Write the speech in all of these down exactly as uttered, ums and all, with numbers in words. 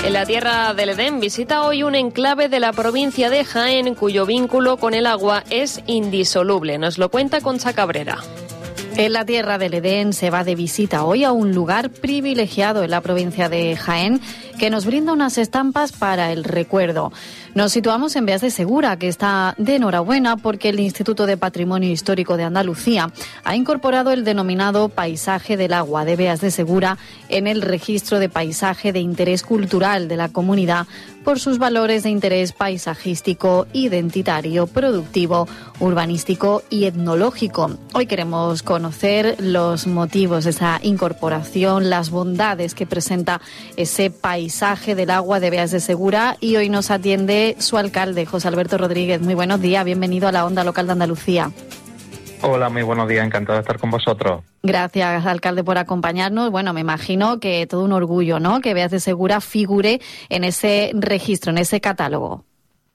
En la tierra del Edén visita hoy un enclave de la provincia de Jaén cuyo vínculo con el agua es indisoluble. Nos lo cuenta Concha Cabrera. En la tierra del Edén se va de visita hoy a un lugar privilegiado en la provincia de Jaén que nos brinda unas estampas para el recuerdo. Nos situamos en Beas de Segura, que está de enhorabuena porque el Instituto de Patrimonio Histórico de Andalucía ha incorporado el denominado Paisaje del Agua de Beas de Segura en el registro de paisaje de interés cultural de la comunidad por sus valores de interés paisajístico, identitario, productivo, urbanístico y etnológico. Hoy queremos conocer los motivos de esa incorporación, las bondades que presenta ese paisaje del agua de Beas de Segura, y hoy nos atiende su alcalde, José Alberto Rodríguez. Muy buenos días, bienvenido a la Onda Local de Andalucía. Hola, muy buenos días, encantado de estar con vosotros. Gracias, alcalde, por acompañarnos. Bueno, me imagino que todo un orgullo, ¿no?, que Beas de Segura figure en ese registro, en ese catálogo.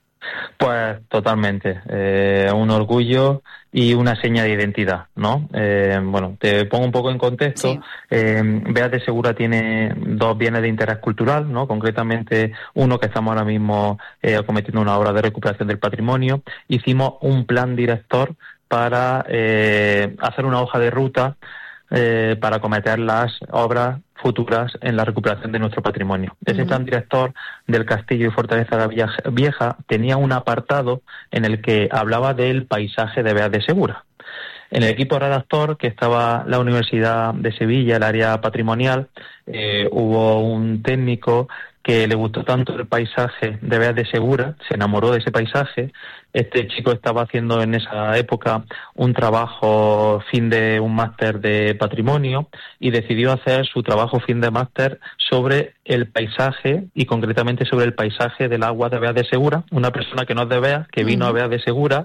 Pues totalmente, eh, un orgullo y una seña de identidad, ¿no? Eh, bueno, te pongo un poco en contexto. Sí. Eh, Beas de Segura tiene dos bienes de interés cultural, ¿no? Concretamente uno que estamos ahora mismo eh, acometiendo una obra de recuperación del patrimonio. Hicimos un plan director para eh, hacer una hoja de ruta eh, para acometer las obras futuras en la recuperación de nuestro patrimonio. Uh-huh. Ese plan director del Castillo y Fortaleza de la Vieja tenía un apartado en el que hablaba del paisaje de Beas de Segura. En el equipo redactor, que estaba la Universidad de Sevilla, el área patrimonial, eh, hubo un técnico que le gustó tanto el paisaje de Beas de Segura, se enamoró de ese paisaje. Este chico estaba haciendo en esa época un trabajo fin de un máster de patrimonio y decidió hacer su trabajo fin de máster sobre el paisaje y concretamente sobre el paisaje del agua de Beas de Segura. Una persona que no es de Beas, que vino a Beas de Segura,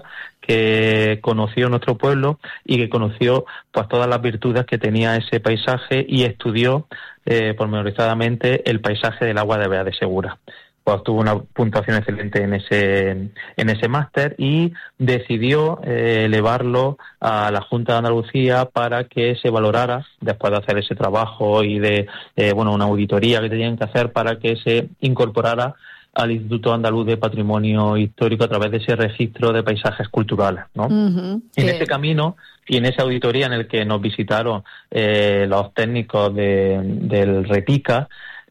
que conoció nuestro pueblo y que conoció pues todas las virtudes que tenía ese paisaje y estudió eh, pormenorizadamente el paisaje del agua de Beas de Segura. Pues tuvo una puntuación excelente en ese en ese máster y decidió eh, elevarlo a la Junta de Andalucía para que se valorara, después de hacer ese trabajo y de eh, bueno una auditoría que tenían que hacer para que se incorporara al Instituto Andaluz de Patrimonio Histórico a través de ese registro de paisajes culturales, ¿no? Uh-huh. En ese camino y en esa auditoría en el que nos visitaron eh, los técnicos de, del REPICA,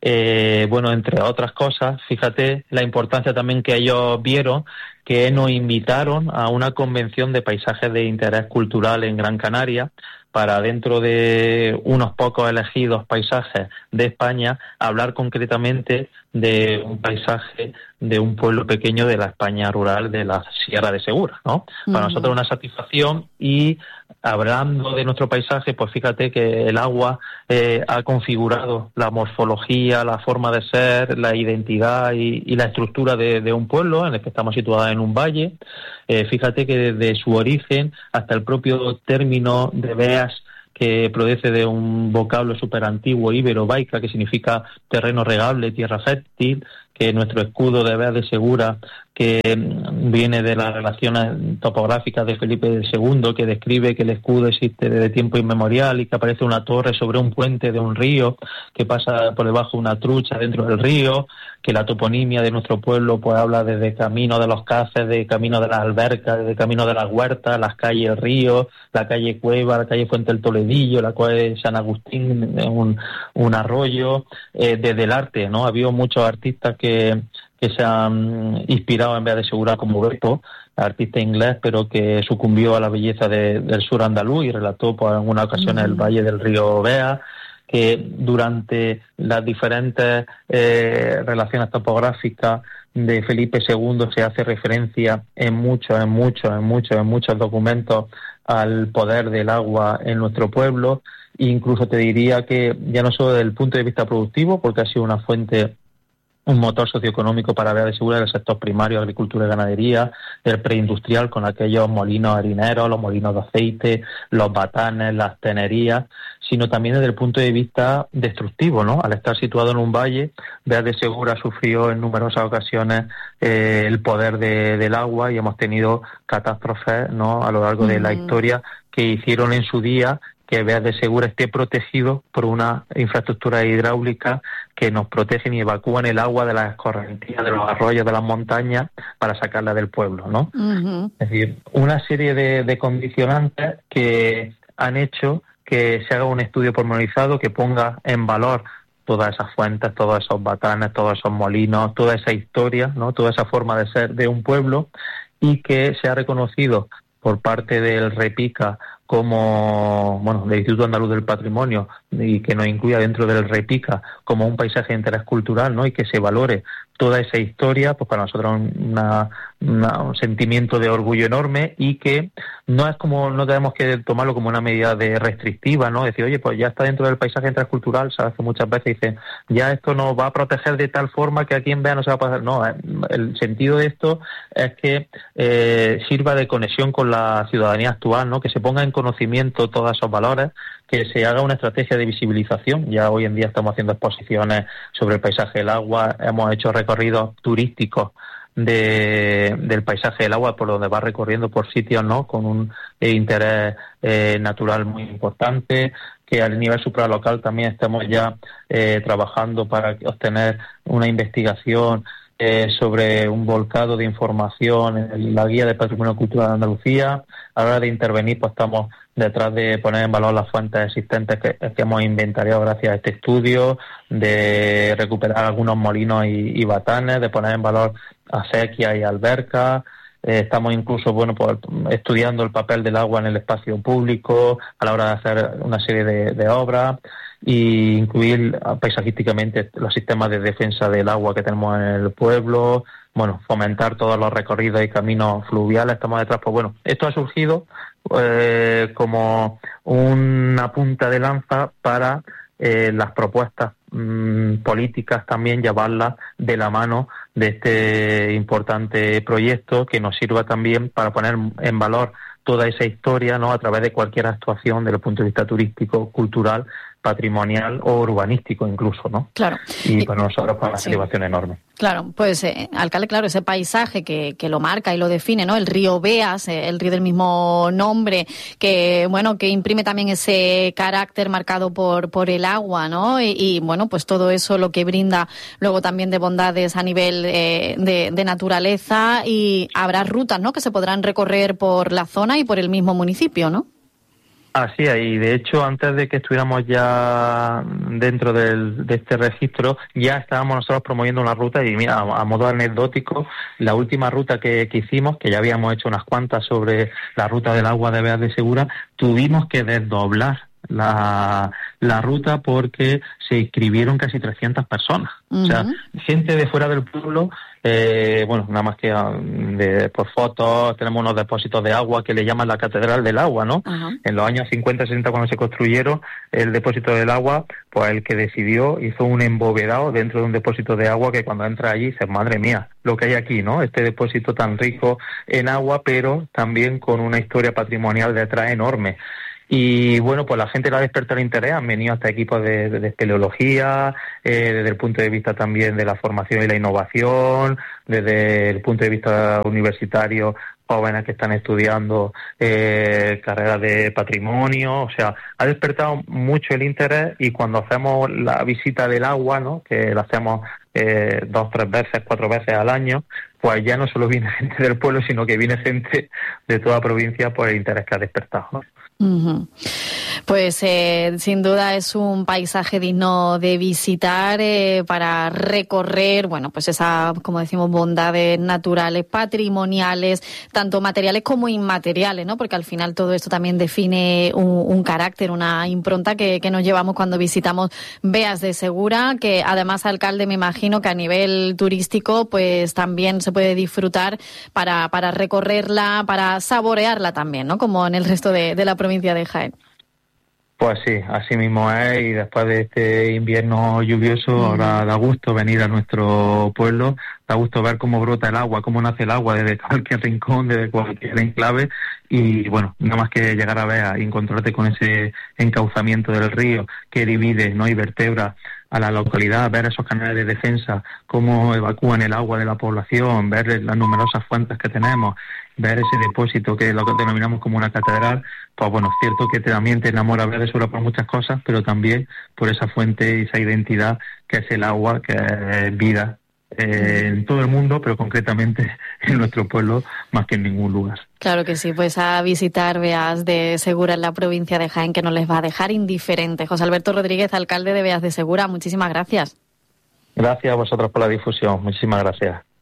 Eh, bueno, entre otras cosas, fíjate la importancia también que ellos vieron, que nos invitaron a una convención de paisajes de interés cultural en Gran Canaria para, dentro de unos pocos elegidos paisajes de España, hablar concretamente de un paisaje de un pueblo pequeño de la España rural de la Sierra de Segura, ¿no? Uh-huh. Para nosotros una satisfacción. Y hablando de nuestro paisaje, pues fíjate que el agua eh, ha configurado la morfología, la forma de ser, la identidad y, y la estructura de, de un pueblo en el que estamos situados en un valle. Eh, fíjate que desde su origen hasta el propio término de Beas, que procede de un vocablo súper antiguo ibero-baica, que significa terreno regable, tierra fértil, que nuestro escudo de Beas de Segura, que viene de las relaciones topográficas de Felipe segundo, que describe que el escudo existe desde tiempo inmemorial y que aparece una torre sobre un puente de un río, que pasa por debajo una trucha dentro del río, que la toponimia de nuestro pueblo pues habla desde camino de los Caces, de camino de las albercas, desde camino de las huertas, las calles El Río, la calle Cueva, la calle Fuente del Toledillo, la calle San Agustín, un, un arroyo, eh, desde el arte, ¿no? Ha habido muchos artistas que que se han inspirado en Beas de Segura, como Beppo, artista inglés, pero que sucumbió a la belleza de, del sur andaluz y relató pues, en algunas ocasiones mm. el valle del río Bea, que durante las diferentes eh, relaciones topográficas de Felipe segundo se hace referencia en muchos, en muchos, en muchos, en muchos documentos al poder del agua en nuestro pueblo. Incluso te diría que ya no solo desde el punto de vista productivo, porque ha sido una fuente, un motor socioeconómico para Beas de Segura del sector primario, agricultura y ganadería, el preindustrial con aquellos molinos harineros, los molinos de aceite, los batanes, las tenerías, sino también desde el punto de vista destructivo, ¿no? Al estar situado en un valle, Beas de Segura sufrió en numerosas ocasiones eh, el poder de, del agua y hemos tenido catástrofes, ¿no?, a lo largo de la historia que hicieron en su día que Beas de Segura esté protegido por una infraestructura hidráulica que nos protegen y evacúan el agua de las escorrentías, de los arroyos, de las montañas, para sacarla del pueblo, ¿no? Uh-huh. Es decir, una serie de, de condicionantes que han hecho que se haga un estudio pormenorizado que ponga en valor todas esas fuentes, todos esos batanes, todos esos molinos, toda esa historia, ¿no? Toda esa forma de ser de un pueblo, y que sea reconocido por parte del REPICA como, bueno, del Instituto Andaluz del Patrimonio, y que nos incluya dentro del REPICA como un paisaje de interés cultural, ¿no? Y que se valore toda esa historia, pues para nosotros una, una, un sentimiento de orgullo enorme, y que no es como, no tenemos que tomarlo como una medida de restrictiva, ¿no? Decir, oye, pues ya está dentro del paisaje de interés cultural, sabes que muchas veces dicen, ya esto nos va a proteger de tal forma que a quien vea no se va a pasar. No, el sentido de esto es que eh, sirva de conexión con la ciudadanía actual, ¿no? Que se ponga en conocimiento todos esos valores, que se haga una estrategia de visibilización. Ya hoy en día estamos haciendo exposiciones sobre el paisaje del agua, hemos hecho recorridos turísticos de, del paisaje del agua, por donde va recorriendo por sitios, ¿no? Con un eh, interés eh, natural muy importante, que a nivel supralocal también estamos ya eh, trabajando para obtener una investigación eh, sobre un volcado de información en la Guía de Patrimonio Cultural de Andalucía. A la hora de intervenir, pues estamos detrás de poner en valor las fuentes existentes que, que hemos inventariado gracias a este estudio, de recuperar algunos molinos y, y batanes, de poner en valor acequias y albercas. Eh, estamos incluso, bueno, pues estudiando el papel del agua en el espacio público a la hora de hacer una serie de, de obras, y incluir paisajísticamente los sistemas de defensa del agua que tenemos en el pueblo. Bueno, fomentar todos los recorridos y caminos fluviales. Estamos detrás, pues bueno, esto ha surgido eh, como una punta de lanza para eh, las propuestas mmm, políticas, también llevarlas de la mano de este importante proyecto, que nos sirva también para poner en valor toda esa historia, ¿no? A través de cualquier actuación desde el punto de vista turístico, cultural, patrimonial o urbanístico incluso, ¿no? Claro. Y para nosotros pues una sí. satisfacción enorme. Claro, pues, eh, alcalde, claro, ese paisaje que, que lo marca y lo define, ¿no? El río Beas, eh, el río del mismo nombre, que, bueno, que imprime también ese carácter marcado por, por el agua, ¿no? Y, y, bueno, pues todo eso lo que brinda luego también de bondades a nivel eh, de, de naturaleza, y habrá rutas, ¿no? Que se podrán recorrer por la zona y por el mismo municipio, ¿no? Así es, y de hecho antes de que estuviéramos ya dentro del, de este registro, ya estábamos nosotros promoviendo una ruta, y mira, a, a modo anecdótico, la última ruta que, que hicimos, que ya habíamos hecho unas cuantas sobre la ruta del agua de Beas de Segura, tuvimos que desdoblar la, la ruta porque se inscribieron casi trescientas personas. Uh-huh. O sea, gente de fuera del pueblo, eh, bueno, nada más que de, por fotos, tenemos unos depósitos de agua que le llaman la Catedral del Agua, ¿no? Uh-huh. En los años cincuenta, sesenta, cuando se construyeron el depósito del agua, pues el que decidió hizo un embovedado dentro de un depósito de agua que cuando entra allí dices, madre mía, lo que hay aquí, ¿no? Este depósito tan rico en agua, pero también con una historia patrimonial detrás enorme. Y bueno, pues la gente le ha despertado el interés, han venido hasta equipos de, de, de espeleología, eh, desde el punto de vista también de la formación y la innovación, desde el punto de vista universitario, jóvenes que están estudiando eh, carreras de patrimonio. O sea, ha despertado mucho el interés, y cuando hacemos la visita del agua, ¿no? Que la hacemos eh, dos, tres veces, cuatro veces al año, pues ya no solo viene gente del pueblo, sino que viene gente de toda provincia por el interés que ha despertado, ¿no? Uh-huh. Pues eh, sin duda es un paisaje digno de visitar, eh, para recorrer, bueno, pues esas, como decimos, bondades naturales, patrimoniales, tanto materiales como inmateriales, ¿no? Porque al final todo esto también define un, un carácter, una impronta que, que nos llevamos cuando visitamos Beas de Segura, que además, alcalde, me imagino que a nivel turístico pues también se puede disfrutar para, para recorrerla, para saborearla también, ¿no? Como en el resto de, de la provincia de Jaén. Pues sí, así mismo es, y después de este invierno lluvioso, mm. ahora da gusto venir a nuestro pueblo, da gusto ver cómo brota el agua, cómo nace el agua desde cualquier rincón, desde cualquier enclave, y bueno, nada más que llegar a ver y encontrarte con ese encauzamiento del río que divide, ¿no? Y vertebra a la localidad, ver esos canales de defensa, cómo evacúan el agua de la población, ver las numerosas fuentes que tenemos, ver ese depósito que lo que denominamos como una catedral, pues bueno, es cierto que también te enamora Veas de Segura por muchas cosas, pero también por esa fuente y esa identidad que es el agua, que es vida eh, en todo el mundo, pero concretamente en nuestro pueblo más que en ningún lugar. Claro que sí, pues a visitar Beas de Segura en la provincia de Jaén, que no les va a dejar indiferentes. José Alberto Rodríguez, alcalde de Beas de Segura, muchísimas gracias. Gracias a vosotros por la difusión, muchísimas gracias.